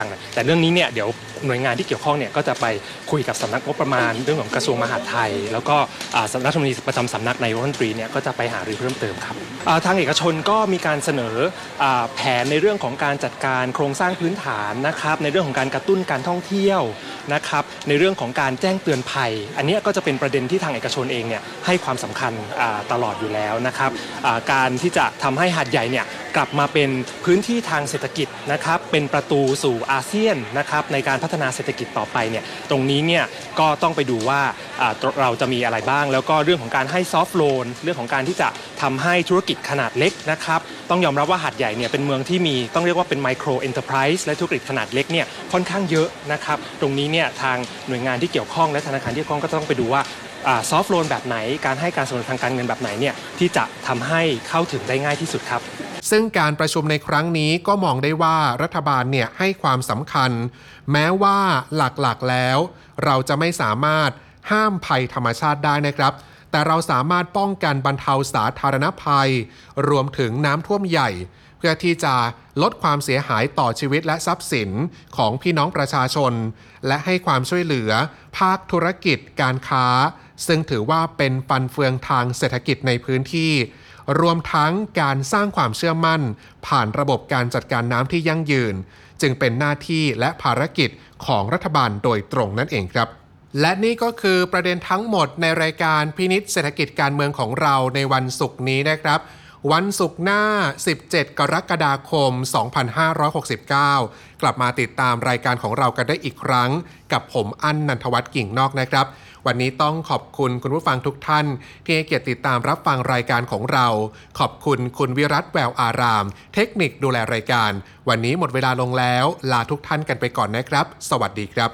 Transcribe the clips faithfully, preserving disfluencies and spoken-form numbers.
แต่เรื่องนี้เนี่ยเดี๋ยวหน่วยงานที่เกี่ยวข้องเนี่ยก็จะไปคุยกับสำนักงบประมาณเรื่องของกระทรวงมหาดไทยแล้วก็สำนักรัฐมนตรีประจำสำนักนายกรัฐมนตรีเนี่ยก็จะไปหารือเพิ่มเติมครับทางเอกชนก็มีการเสนอแผนในเรื่องของการจัดการโครงสร้างพื้นฐานนะครับในเรื่องของการกระตุ้นการท่องเที่ยวนะครับในเรื่องของการแจ้งเตือนภัยอันนี้ก็จะเป็นประเด็นที่ทางเอกชนเองเนี่ยให้ความสำคัญตลอดอยู่แล้วนะครับการที่จะทำให้หาดใหญ่เนี่ยกลับมาเป็นพื้นที่ทางเศรษฐกิจนะครับเป็นประตูสู่อาเซียนนะครับในการพัฒนาเศรษฐกิจต่อไปเนี่ยตรงนี้เนี่ยก็ต้องไปดูว่าเราจะมีอะไรบ้างแล้วก็เรื่องของการให้ซอฟท์โลนเรื่องของการที่จะทำให้ธุรกิจขนาดเล็กนะครับต้องยอมรับว่าหาดใหญ่เนี่ยเป็นเมืองที่มีต้องเรียกว่าเป็นไมโครเอ็นเตอร์ไพรส์และธุรกิจขนาดเล็กเนี่ยค่อนข้างเยอะนะครับตรงนี้เนี่ยทางหน่วยงานที่เกี่ยวข้องและธนาคารที่เกี่ยวข้องก็ต้องไปดูว่าซอฟท์โลนแบบไหนการให้การสนับสนุนทางการเงินแบบไหนเนี่ยที่จะทำให้เข้าถึงได้ง่ายที่สุดครับซึ่งการประชุมในครั้งนี้ก็มองได้ว่ารัฐบาลเนี่ยให้ความสำคัญแม้ว่าหลักๆแล้วเราจะไม่สามารถห้ามภัยธรรมชาติได้นะครับแต่เราสามารถป้องกันบรรเทาสาธารณภัยรวมถึงน้ำท่วมใหญ่เพื่อที่จะลดความเสียหายต่อชีวิตและทรัพย์สินของพี่น้องประชาชนและให้ความช่วยเหลือภาคธุรกิจการค้าซึ่งถือว่าเป็นฟันเฟืองทางเศรษฐกิจในพื้นที่รวมทั้งการสร้างความเชื่อมั่นผ่านระบบการจัดการน้ำที่ยั่งยืนจึงเป็นหน้าที่และภารกิจของรัฐบาลโดยตรงนั่นเองครับและนี่ก็คือประเด็นทั้งหมดในรายการพินิจเศรษฐกิจการเมืองของเราในวันศุกร์นี้นะครับวันศุกร์หน้าสิบเจ็ดกรกฎาคมสองพันห้าร้อยหกสิบเก้ากลับมาติดตามรายการของเรากันได้อีกครั้งกับผมอั้นนันทวัฒน์กิ่งนอกนะครับวันนี้ต้องขอบคุณคุณผู้ฟังทุกท่านที่ให้เกียรติติดตามรับฟังรายการของเราขอบคุณคุณวิรัตแววอารามเทคนิคดูแลรายการวันนี้หมดเวลาลงแล้วลาทุกท่านกันไปก่อนนะครับสวัสดีครับ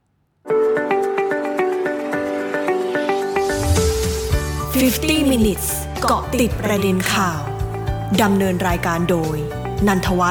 ห้าสิบ minutes เกาะติดประเด็นข่าวดำเนินรายการโดยนันทวัฒน์